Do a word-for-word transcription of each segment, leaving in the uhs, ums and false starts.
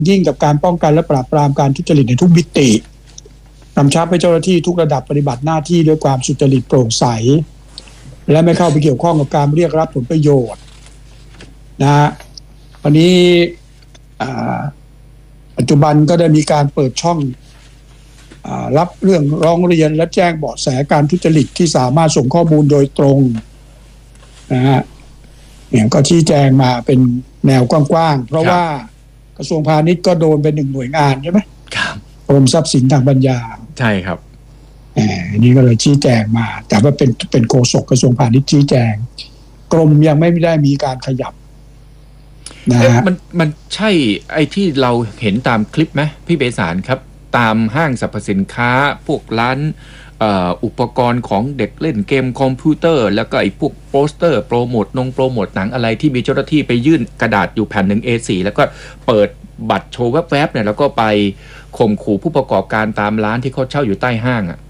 ยิ่งกับการป้องกันและปราบปรามการทุจริตในทุกมิติกำชับให้เจ้าหน้าที่ทุกระดับปฏิบัติหน้าที่ด้วยความสุจริตโปร่งใสและไม่เข้าไปเกี่ยวข้องกับการเรียกรับผลประโยชน์นะฮะวันนี้ปัจจุบันก็ได้มีการเปิดช่องรับเรื่องร้องเรียนและแจ้งเบาะแสการทุจริตที่สามารถส่งข้อมูลโดยตรงนะฮะเนี่ยก็ชี้แจงมาเป็นแนวกว้างๆเพราะว่ากระทรวงพาณิชย์ก็โดนเป็นหนึ่งหน่วยงานใช่ไหมครับกรมทรัพย์สินทางปัญญาใช่ครับอ่านี่ก็เลยชี้แจงมาแต่ว่าเป็นเป็นโฆษกกระทรวงพาณิชย์ชี้แจงกรมยังไม่ได้มีการขยับนะฮะมันมันใช่ไอ้ที่เราเห็นตามคลิปไหมพี่เบสารครับตามห้างสรรพสินค้าพวกร้านอุปกรณ์ของเด็กเล่นเกมคอมพิวเตอร์แล้วก็ไอ้พวกโปสเตอร์โปรโมทนงโปรโมทหนังอะไรที่มีเจ้าหน้าที่ไปยื่นกระดาษอยู่แผ่นหนึ่ง เอ โฟร์ แล้วก็เปิดบัตรโชว์แวบๆเนี่ยแล้วก็ไปข่มขู่ผู้ประกอบการตามร้านที่เขาเช่าอยู่ใต้ห้างอ่ะ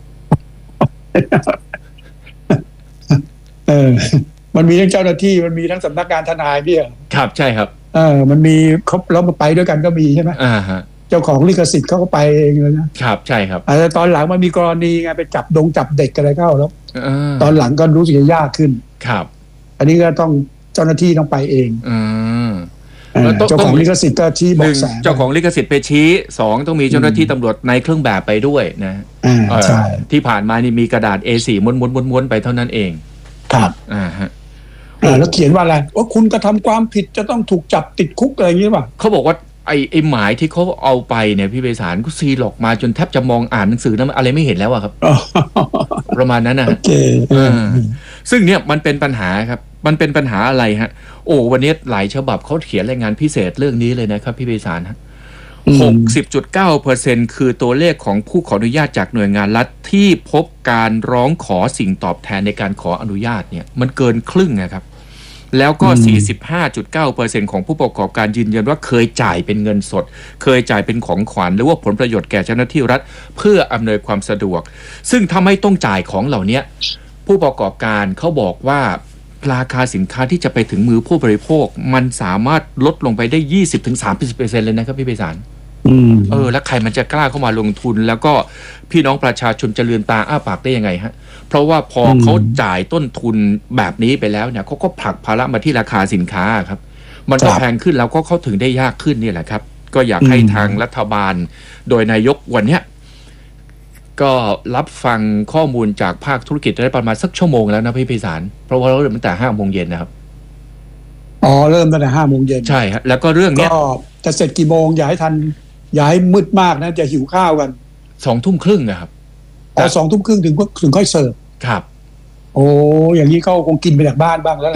เออมันมีทั้งเจ้าหน้าที่มันมีทั้งสำนักงานทนายพี่ครับใช่ครับเออมันมีเขาแล้วมาไปด้วยกันก็มีใช่ไหมอ่าฮะเจ้าของลิขสิทธิ์เขาก็ไปเองเลยนะครับใช่ครับแต่ตอนหลังมันมีกรณีไงไปจับดงจับเด็กอะไรเข้าแล้วตอนหลังก็รู้สึกยากขึ้นครับอันนี้ก็ต้องเจ้าหน้าที่ต้องไปเองอืมเจ้าของลิขสิทธิ์ก็ชี้เบาะแสเจ้าของลิขสิทธิ์ไปชี้สองต้องมีเจ้าหน้าที่ตำรวจในเครื่องแบบไปด้วยนะใช่ที่ผ่านมานี่มีกระดาษ เอ โฟร์ ม้วนๆๆๆไปเท่านั้นเองครับอ่าฮะแล้วเขียนว่าอะไรว่าคุณกระทำความผิดจะต้องถูกจับติดคุกอะไรอย่างนี้ป่ะเขาบอกว่าไอ้ไอ้หมายที่เขาเอาไปเนี่ยพี่เบสารก็ซีหลอกมาจนแทบจะมองอ่านหนังสือนั้นอะไรไม่เห็นแล้วอะครับประมาณนั้นนะโอเคซึ่งเนี่ยมันเป็นปัญหาครับมันเป็นปัญหาอะไรฮะโอ้วันนี้หลายฉบับเขาเขียนรายงานพิเศษเรื่องนี้เลยนะครับพี่เบสารฮะ หกสิบจุดเก้าเปอร์เซ็นต์ คือตัวเลขของผู้ขออนุญาตจากหน่วยงานรัฐที่พบการร้องขอสิ่งตอบแทนในการขออนุญาตเนี่ยมันเกินครึ่งนะครับแล้วก็ สี่สิบห้าจุดเก้าเปอร์เซ็นต์ ของผู้ประกอบการยืนยันว่าเคยจ่ายเป็นเงินสดเคยจ่ายเป็นของขวัญหรือว่าผลประโยชน์แก่เจ้าหน้าที่รัฐเพื่ออำนวยความสะดวกซึ่งถ้าไม่ต้องจ่ายของเหล่านี้ผู้ประกอบการเขาบอกว่าราคาสินค้าที่จะไปถึงมือผู้บริโภคมันสามารถลดลงไปได้ ยี่สิบถึงสามสิบเปอร์เซ็นต์ เลยนะครับพี่ไพศาลเออแล้วใครมันจะกล้าเข้ามาลงทุนแล้วก็พี่น้องประชาชนจะลืมตาอ้าปากได้ยังไงฮะเพราะว่าพอเขาจ่ายต้นทุนแบบนี้ไปแล้วเนี่ยเขาก็ผลักภาระมาที่ราคาสินค้าครับมันก็แพงขึ้นแล้วก็เข้าถึงได้ยากขึ้นนี่แหละครับก็อยากให้ทางรัฐบาลโดยนายกวันเนี้ยก็รับฟังข้อมูลจากภาคธุรกิจได้ประมาณสักชั่วโมงแล้วนะพี่ไพศาลเพราะว่าเราเริ่มตั้งแต่ห้าโมงเย็นนะครับอ๋อเริ่มตั้งแต่ห้าโมงเย็นใช่ฮะแล้วก็เรื่องนี้ก็จะเสร็จกี่โมงอย่าให้ทันอย่าให้มืดมากนะจะหิวข้าวกันสองทุ่มครึ่งนะครับอ๋อสองทุ่มครึ่งถึงถึงค่อยเสิร์ฟครับโอ้อย่างนี้เขาคงกินไปจากบ้านบ้างแล้ว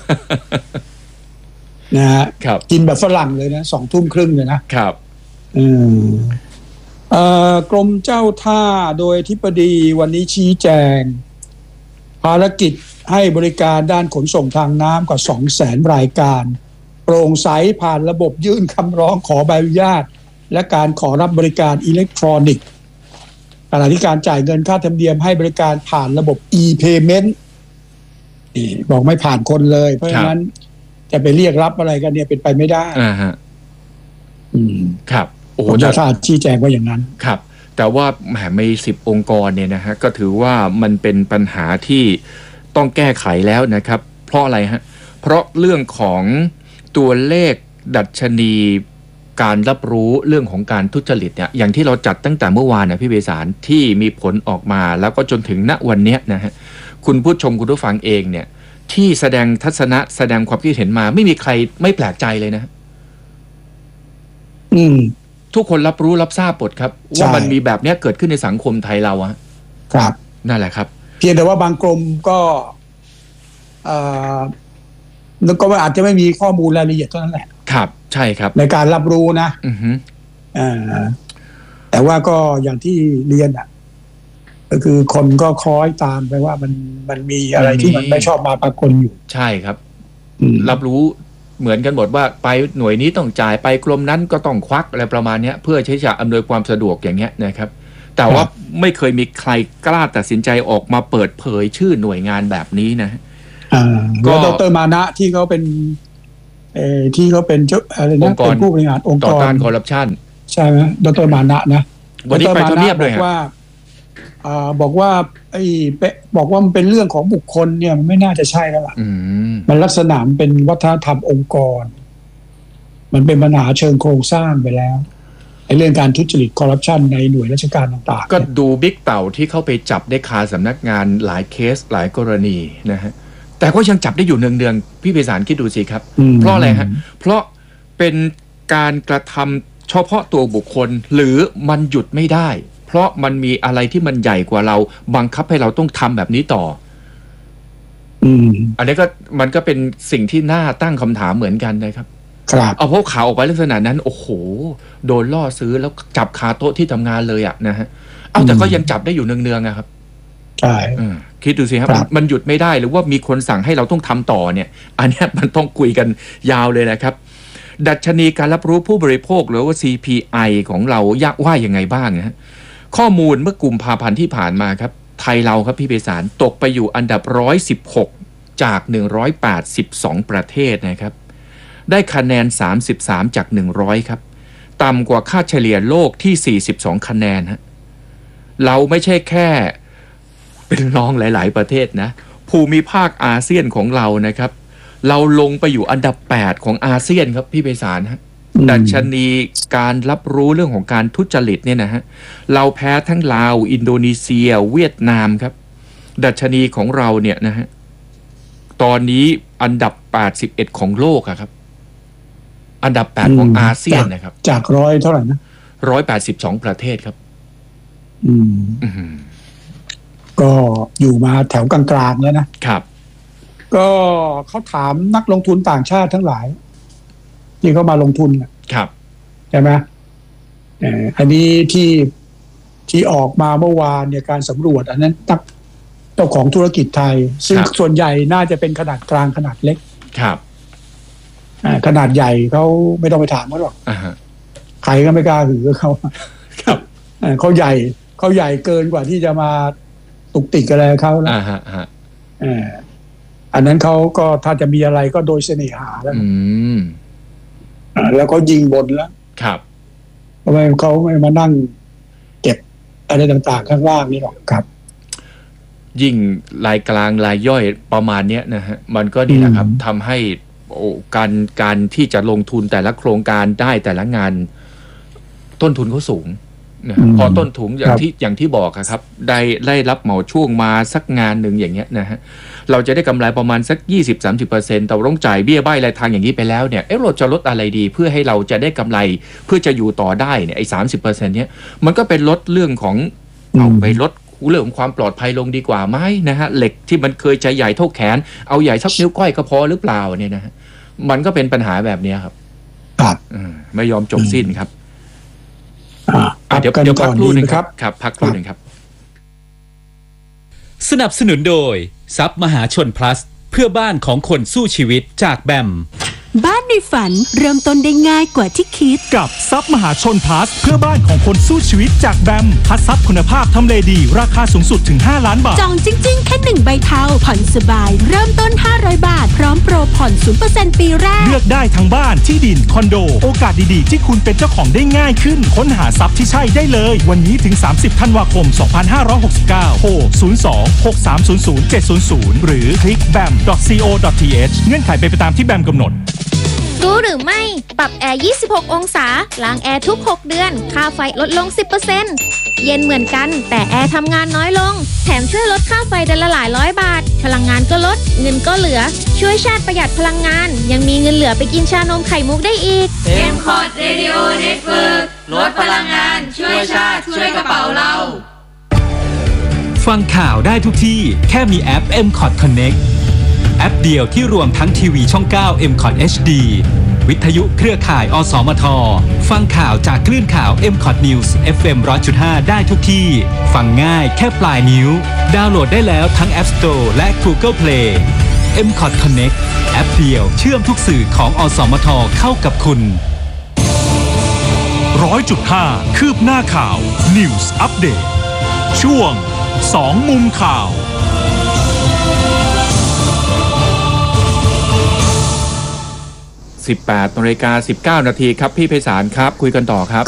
นะฮะกินแบบฝรั่งเลยนะสองทุ่มครึ่งเลยนะครับอืมเอ่อกรมเจ้าท่าโดยอธิบดีวันนี้ชี้แจงภารกิจให้บริการด้านขนส่งทางน้ำกว่า สองแสน รายการโปร่งใสผ่านระบบยื่นคำร้องขอใบอนุญาตและการขอรับบริการอิเล็กทรอนิกส์ขณะที่การจ่ายเงินค่าธรรมเนียมให้บริการผ่านระบบ e-payment นี่บอกไม่ผ่านคนเลยเพราะฉะนั้นจะไปเรียกรับอะไรกันเนี่ยเป็นไปไม่ได้อ่าฮะอืมครับโอ้โหเจ้าท่าชี้แจงว่าอย่างนั้นครับแต่ว่าแหมมีสิบองค์กรเนี่ยนะฮะก็ถือว่ามันเป็นปัญหาที่ต้องแก้ไขแล้วนะครับเพราะอะไรฮะเพราะเรื่องของตัวเลขดัชนีการรับรู้เรื่องของการทุจริตเนี่ยอย่างที่เราจัดตั้งแต่เมื่อวานนะพี่เบสารที่มีผลออกมาแล้วก็จนถึงณวันนี้นะฮะคุณผู้ชมคุณผู้ฟังเองเนี่ยที่แสดงทัศนะแสดงความคิดเห็นมาไม่มีใครไม่แปลกใจเลยนะอืมทุกคนรับรู้รับทราบหมดครับว่ามันมีแบบนี้เกิดขึ้นในสังคมไทยเราอะครับนั่นแหละครับเพียงแต่ว่าบางกรมก็เอ่อแล้วก็อาจจะไม่มีข้อมูลรายละเอียดเท่านั้นแหละครับใช่ครับในการรับรู้นะอือฮึอ่าแต่ว่าก็อย่างที่เรียนอ่ะก็คือคนก็คล้อยตามไปว่ามันมันมีอะไรที่มันไม่ชอบมาปรากฏอยู่ใช่ครับรับรู้เหมือนกันหมดว่าไปหน่วยนี้ต้องจ่ายไปกรมนั้นก็ต้องควักอะไรประมาณนี้เพื่อใช้จ่ายอำนวยความสะดวกอย่างเงี้ยนะครับแต่ว่าไม่เคยมีใครกล้าตัดสินใจออกมาเปิดเผยชื่อหน่วยงานแบบนี้นะอ่าก็ดร.มานะที่เขาเป็นเออที่เขาเป็นเจ้าอะไรนะเป็นผู้บริหารองค์กรต่อต้านคอร์รัปชันใช่ไหมดรมานะนะวันนี้ไปทำเนียบเลยบอกว่าอ่าบอกว่าไอ้เป๊ะบอกว่ามันเป็นเรื่องของบุคคลเนี่ยมันไม่น่าจะใช่แล้วล่ะมันลักษณะมันเป็นวัฒนธรรมองค์กรมันเป็นปัญหาเชิงโครงสร้างไปแล้วไอ้เรื่องการทุจริตคอร์รัปชันในหน่วยราชการต่างๆก็ดูบิ๊กเต่าที่เข้าไปจับได้คาสำนักงานหลายเคสหลายกรณีนะฮะแต่ก็ยังจับได้อยู่เนืองๆพี่ไพศาลคิดดูสิครับเพราะอะไรฮะเพราะเป็นการกระทำเฉพาะตัวบุคคลหรือมันหยุดไม่ได้เพราะมันมีอะไรที่มันใหญ่กว่าเราบังคับให้เราต้องทำแบบนี้ต่ออืมอันนี้ก็มันก็เป็นสิ่งที่น่าตั้งคำถามเหมือนกันนะครับครับเอาพวกข่าวออกไปลักษณะนั้นโอ้โหโดนล่อซื้อแล้วจับคาโต๊ะที่ทำงานเลยอ่ะนะฮะเอาแต่ก็ยังจับได้อยู่เนืองๆอะครับใช่คิดดูสิครับมันหยุดไม่ได้หรือว่ามีคนสั่งให้เราต้องทำต่อเนี่ยอันนี้มันต้องคุยกันยาวเลยนะครับดัชนีการรับรู้ผู้บริโภคหรือว่า ซี พี ไอ ของเรายักว่ายังไงบ้างนะฮะข้อมูลเมื่อกุมภาพันธ์ที่ผ่านมาครับไทยเราครับพี่ไพศาลตกไปอยู่อันดับหนึ่งร้อยสิบหกจากหนึ่งร้อยแปดสิบสองประเทศนะครับได้คะแนนสามสิบสามจากหนึ่งร้อยครับต่ำกว่าค่าเฉลี่ยโลกที่สี่สิบสองคะแนนฮะเราไม่ใช่แค่เป็นรองหลายๆประเทศนะภูมิภาคอาเซียนของเรานะครับเราลงไปอยู่อันดับแปดของอาเซียนครับพี่ไพศาลฮะดัชนีการรับรู้เรื่องของการทุจริตเนี่ยนะฮะเราแพ้ทั้งลาวอินโดนีเซียเวียดนามครับดัชนีของเราเนี่ยนะฮะตอนนี้อันดับแปดสิบเอ็ดของโลกอะครับอันดับแปดของอาเซียนนะครับจากร้อยเท่าไหร่นะหนึ่งร้อยแปดสิบสองประเทศครับอืมก็อยู่มาแถวกลางๆแล้วนะครับก็เขาถามนักลงทุนต่างชาติทั้งหลายที่เขามาลงทุนครับใช่ไหมเอ่ออันนี้ที่ที่ออกมาเมื่อวานเนี่ยการสำรวจอันนั้นตักเจ้าของธุรกิจไทยซึ่งส่วนใหญ่น่าจะเป็นขนาดกลางขนาดเล็กครับอ่าขนาดใหญ่เขาไม่ต้องไปถามเขาหรอกอ่าฮะใครก็ไม่กล้าหือเขาครับอ่าเขาใหญ่เขาใหญ่เกินกว่าที่จะมาตุกติกอะไรเขาแล้วอ่าฮะฮะอ่าอันนั้นเขาก็ถ้าจะมีอะไรก็โดยเสน่หาแล้วอืมอ่าแล้วก็ยิงบนแล้วครับเพราะไม่เขาไม่มานั่งเก็บอะไรต่างๆข้างล่างนี่หรอกครับยิ่งรายกลางรายย่อยประมาณเนี้ยนะฮะมันก็ดีนะครับทำให้การการที่จะลงทุนแต่ละโครงการได้แต่ละงานต้นทุนเขาสูงนะพอต้นทุนอย่างที่อย่างที่บอกครับได้ได้รับเหมาช่วงมาสักงานหนึ่งอย่างเงี้ยนะฮะเราจะได้กำไรประมาณสัก ยี่สิบถึงสามสิบเปอร์เซ็นต์ แต่ต้องจ่ายเบี้ยใบ้รายทางอย่างนี้ไปแล้วเนี่ยเอ๊ะเราจะลดอะไรดีเพื่อให้เราจะได้กำไรเพื่อจะอยู่ต่อได้เนี่ยไอ้สามสิบเปอร์เซ็นต์เนี้ยมันก็เป็นลดเรื่องของเอาไปลดเรื่องของความปลอดภัยลงดีกว่าไหมนะฮะเหล็กที่มันเคยจะใหญ่เท่าแขนเอาใหญ่สักนิ้วก้อยก็พอหรือเปล่าเนี่ยนะฮะมันก็เป็นปัญหาแบบนี้ครับครับไม่ยอมจบสิ้นครับอ่าเดี๋ยวเดี๋ยวพักครู่หนึ่งครับครับพักครู่หนึ่งครับสนับสนุนโดยทรัพย์มหาชน plus เพื่อบ้านของคนสู้ชีวิตจากแบมบ้านในฝันเริ่มต้นได้ง่ายกว่าที่คิดกับทรัพย์มหาชน plus เพื่อบ้านของคนสู้ชีวิตจากแบมพัดทรัพย์คุณภาพทำเลดีราคาสูงสุดถึงห้าล้านบาทจองจริงๆแค่หนึ่งใบเทาผ่อนสบายเริ่มต้นห้าร้อยบาทพร้อมโปรผ่อน ศูนย์เปอร์เซ็นต์ ปีแรกเลือกได้ทั้งบ้านที่ดินคอนโดโอกาสดีๆที่คุณเป็นเจ้าของได้ง่ายขึ้นค้นหาทรัพย์ที่ใช่ได้เลยวันนี้ถึงสามสิบธันวาคมสองพันห้าร้อยหกสิบเก้าโทรศูนย์ สอง หก สาม ศูนย์ ศูนย์ เจ็ด ศูนย์ ศูนย์หรือคลิก แบม ดอท ซี โอ ดอท ที เอช เงื่อนไขเป็นไปตามที่แบมกำหนดรู้หรือไม่ปรับแอร์ยี่สิบหกองศาล้างแอร์ทุกหกเดือนค่าไฟลดลง สิบเปอร์เซ็นต์ เย็นเหมือนกันแต่แอร์ทำงานน้อยลงแถมช่วยลดค่าไฟเดือนละหลายร้อยบาทพลังงานก็ลดเงินก็เหลือช่วยชาติประหยัดพลังงานยังมีเงินเหลือไปกินชานมไข่มุกได้อีกเอ็ม คอร์ด Radio Network ลดพลังงานช่วยชาติช่วยกระเป๋าเราฟังข่าวได้ทุกที่แค่มีแอป เอ็ม คอร์ด Connectแอปเดียวที่รวมทั้งทีวีช่องเก้า เอ็ม คอร์ด เอช ดี วิทยุเครือข่ายอสมทฟังข่าวจากคลื่นข่าว เอ็ม คอร์ด News เอฟ เอ็ม หนึ่งร้อยจุดห้า ได้ทุกที่ฟังง่ายแค่ปลายนิ้วดาวน์โหลดได้แล้วทั้ง App Store และ Google Play เอ็ม คอร์ด Connect แอปเดียวเชื่อมทุกสื่อของอสมทเข้ากับคุณหนึ่งร้อยจุดห้า คืบหน้าข่าว News Update ช่วงสองมุมข่าวสิบแปดนาฬิกาสิบเก้านาทีครับพี่ไพศาลครับคุยกันต่อครับ